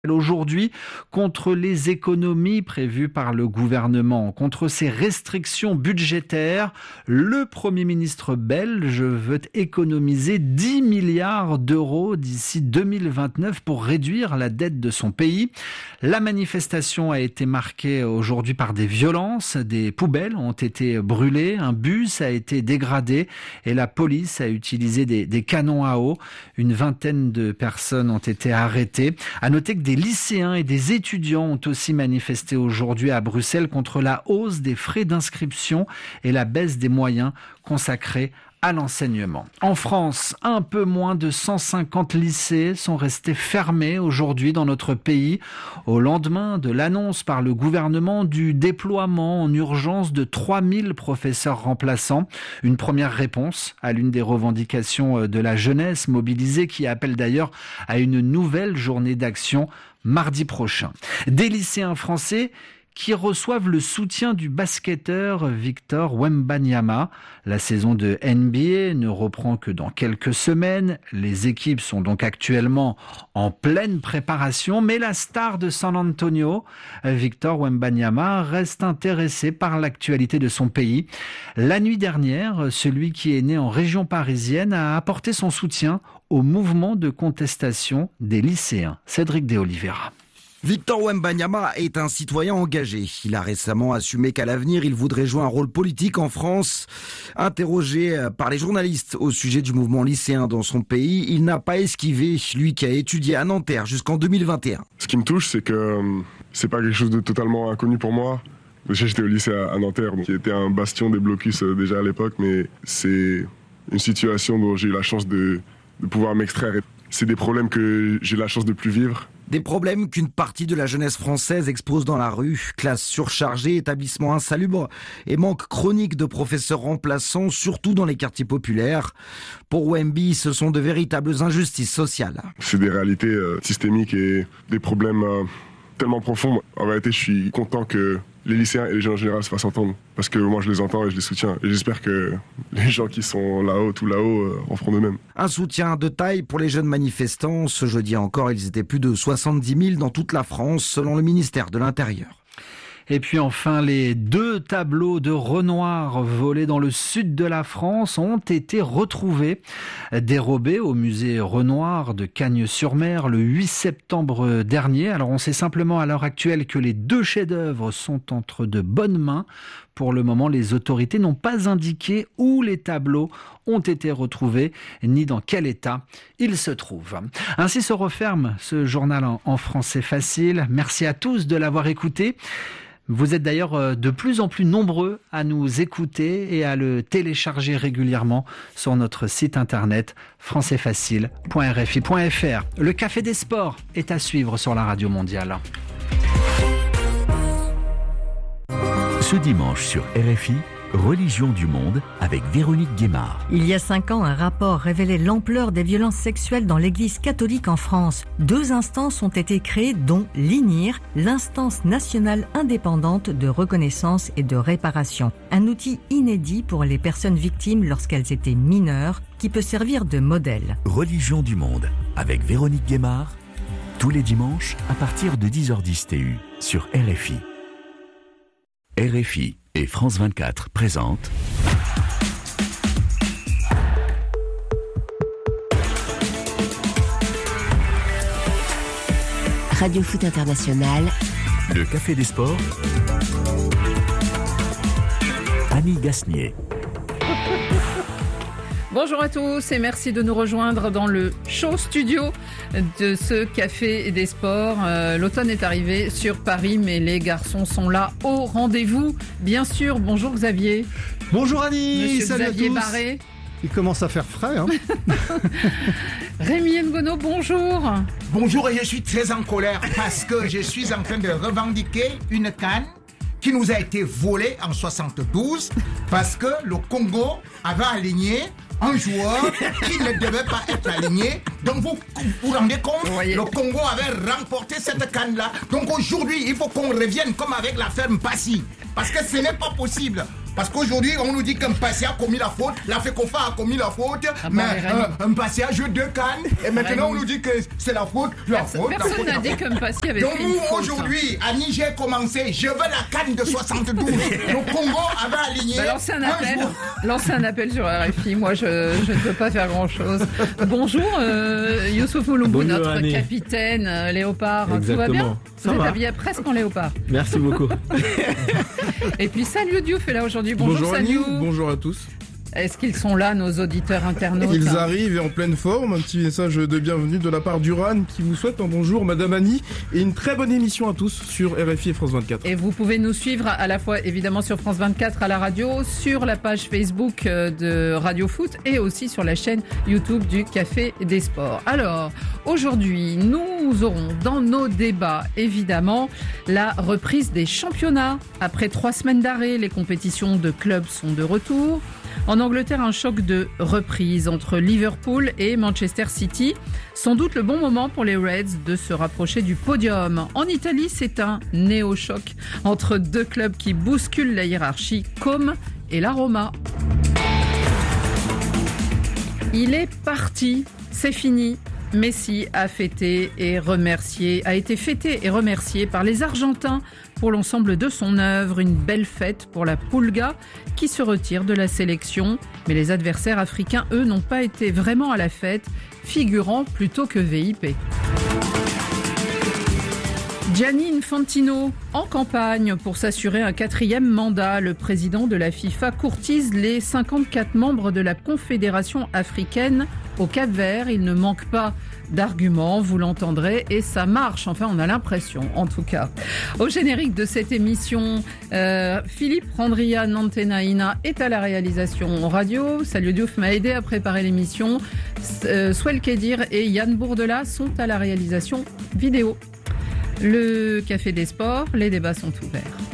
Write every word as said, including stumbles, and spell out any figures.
Aujourd'hui, contre les économies prévues par le gouvernement, contre ces restrictions budgétaires, le Premier ministre belge veut économiser dix milliards d'euros d'ici deux mille vingt-neuf pour réduire la dette de son pays. La manifestation a été marquée aujourd'hui par des violences, des poubelles ont été brûlées, un bus a été dégradé et la police a utilisé des, des canons à eau. Une vingtaine de personnes ont été arrêtées. À noter que des lycéens et des étudiants ont aussi manifesté aujourd'hui à Bruxelles contre la hausse des frais d'inscription et la baisse des moyens consacrés à l'enseignement. En France, un peu moins de cent cinquante lycées sont restés fermés aujourd'hui dans notre pays au lendemain de l'annonce par le gouvernement du déploiement en urgence de trois mille professeurs remplaçants. Une première réponse à l'une des revendications de la jeunesse mobilisée qui appelle d'ailleurs à une nouvelle journée d'action mardi prochain. Des lycéens français qui reçoivent le soutien du basketteur Victor Wembanyama. La saison de N B A ne reprend que dans quelques semaines. Les équipes sont donc actuellement en pleine préparation, mais la star de San Antonio, Victor Wembanyama, reste intéressé par l'actualité de son pays. La nuit dernière, celui qui est né en région parisienne a apporté son soutien au mouvement de contestation des lycéens. Cédric de Oliveira. Victor Wembanyama est un citoyen engagé. Il a récemment assumé qu'à l'avenir, il voudrait jouer un rôle politique en France. Interrogé par les journalistes au sujet du mouvement lycéen dans son pays, il n'a pas esquivé, lui qui a étudié à Nanterre jusqu'en deux mille vingt et un. Ce qui me touche, c'est que c'est pas quelque chose de totalement inconnu pour moi. Déjà, j'étais au lycée à Nanterre, qui était un bastion des blocus déjà à l'époque, mais c'est une situation dont j'ai eu la chance de, de pouvoir m'extraire. C'est des problèmes que j'ai la chance de plus vivre. Des problèmes qu'une partie de la jeunesse française expose dans la rue. Classes surchargées, établissements insalubres et manque chronique de professeurs remplaçants, surtout dans les quartiers populaires. Pour Wemby, ce sont de véritables injustices sociales. C'est des réalités euh, systémiques et des problèmes euh, tellement profonds. En vérité, je suis content que les lycéens et les gens en général se fassent entendre. Parce que moi, je les entends et je les soutiens. Et j'espère que les gens qui sont là-haut, tout là-haut, euh, en feront de même. Un soutien de taille pour les jeunes manifestants. Ce jeudi encore, ils étaient plus de soixante-dix mille dans toute la France, selon le ministère de l'Intérieur. Et puis enfin, les deux tableaux de Renoir volés dans le sud de la France ont été retrouvés, dérobés au musée Renoir de Cagnes-sur-Mer le huit septembre dernier. Alors on sait simplement à l'heure actuelle que les deux chefs-d'œuvre sont entre de bonnes mains. Pour le moment, les autorités n'ont pas indiqué où les tableaux ont été retrouvés, ni dans quel état ils se trouvent. Ainsi se referme ce journal en français facile. Merci à tous de l'avoir écouté. Vous êtes d'ailleurs de plus en plus nombreux à nous écouter et à le télécharger régulièrement sur notre site internet français facile point r f i point f r. Le Café des Sports est à suivre sur la radio mondiale. Ce dimanche sur R F I, Religion du monde avec Véronique Guémard. Il y a cinq ans, un rapport révélait l'ampleur des violences sexuelles dans l'Église catholique en France. Deux instances ont été créées, dont l'I N I R, l'instance nationale indépendante de reconnaissance et de réparation. Un outil inédit pour les personnes victimes lorsqu'elles étaient mineures, qui peut servir de modèle. Religion du monde avec Véronique Guémard, tous les dimanches à partir de dix heures dix T U sur R F I. R F I et France vingt-quatre présentent Radio Foot International, le Café des Sports, Annie Gasnier. Bonjour à tous et merci de nous rejoindre dans le show studio de ce Café des Sports. Euh, l'automne est arrivé sur Paris, mais les garçons sont là au rendez-vous. Bien sûr, bonjour Xavier. Bonjour Annie, Monsieur salut Xavier à tous. Barré. Il commence à faire frais. Hein. Rémi Ngono, bonjour. Bonjour et je suis très en colère parce que je suis en train de revendiquer une canne qui nous a été volée en soixante-douze parce que le Congo avait aligné un joueur qui ne devait pas être aligné. Donc vous vous rendez compte, le Congo avait remporté cette canne-là. Donc aujourd'hui, il faut qu'on revienne comme avec la ferme Passy. Parce que ce n'est pas possible. Parce qu'aujourd'hui, on nous dit qu'un passé a commis la faute, la Fekofa a commis la faute, Ah bah, mais Rémi. euh, un passé a joué deux cannes, et maintenant Rémi. on nous dit que c'est la faute, la Personne faute, la personne faute, n'a la dit faute. que Mpassi avait Donc fait une nous, faute. aujourd'hui, à Niger commencé, je veux la canne de soixante-douze. Le Congo avait aligné. Bah, lancez un un appel, jour. lancez un appel sur R F I. Moi, je, je ne peux pas faire grand-chose. Bonjour, euh, Youssouf Mouloubou, Bonjour, notre Annie. capitaine euh, léopard. Tout va Exactement. bien? Ça Vous êtes va. habillé presque en léopard. Merci beaucoup. Et puis Salio Diouf est là aujourd'hui. Bonjour, Bonjour Annie, Salio. bonjour à tous. Est-ce qu'ils sont là, nos auditeurs internautes? Ils arrivent et en pleine forme. Un petit message de bienvenue de la part d'Uran qui vous souhaite un bonjour Madame Annie et une très bonne émission à tous sur R F I et France vingt-quatre. Et vous pouvez nous suivre à la fois évidemment sur France vingt-quatre à la radio, sur la page Facebook de Radio Foot et aussi sur la chaîne YouTube du Café des Sports. Alors, aujourd'hui, nous aurons dans nos débats évidemment la reprise des championnats. Après trois semaines d'arrêt, les compétitions de clubs sont de retour. En Angleterre, un choc de reprise entre Liverpool et Manchester City. Sans doute le bon moment pour les Reds de se rapprocher du podium. En Italie, c'est un néo-choc entre deux clubs qui bousculent la hiérarchie, Comme et la Roma. Il est parti, c'est fini. Messi a fêté et remercié, a été fêté et remercié par les Argentins pour l'ensemble de son œuvre. Une belle fête pour la Pulga qui se retire de la sélection. Mais les adversaires africains, eux, n'ont pas été vraiment à la fête, figurant plutôt que V I P. Gianni Infantino, en campagne pour s'assurer un quatrième mandat. Le président de la FIFA courtise les cinquante-quatre membres de la Confédération africaine au Cap-Vert. Il ne manque pas d'arguments, vous l'entendrez, et ça marche. Enfin, on a l'impression, en tout cas. Au générique de cette émission, euh, Philippe Randria Nantenaina est à la réalisation radio. Salio Diouf m'a aidé à préparer l'émission. Euh, Swel Kedir et Yann Bourdela sont à la réalisation vidéo. Le Café des Sports, les débats sont ouverts.